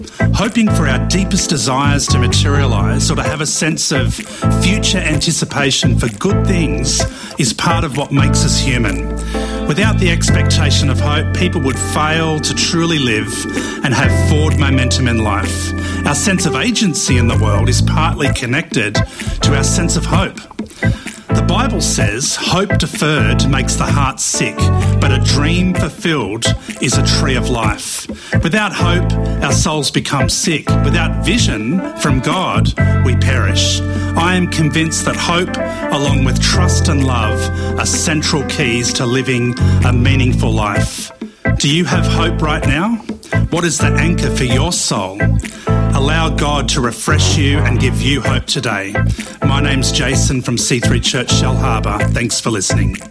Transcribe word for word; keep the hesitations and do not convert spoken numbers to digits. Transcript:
Hoping for our deepest desires to materialise or to have a sense of future anticipation for good things is part of what makes us human. Without the expectation of hope, people would fail to truly live and have forward momentum in life. Our sense of agency in the world is partly connected to our sense of hope. The Bible says, hope deferred makes the heart sick, but a dream fulfilled is a tree of life. Without hope, our souls become sick. Without vision from God, we perish. I am convinced that hope, along with trust and love, are central keys to living a meaningful life. Do you have hope right now? What is the anchor for your soul? Allow God to refresh you and give you hope today. My name's Jason from C three Church Shellharbour. Thanks for listening.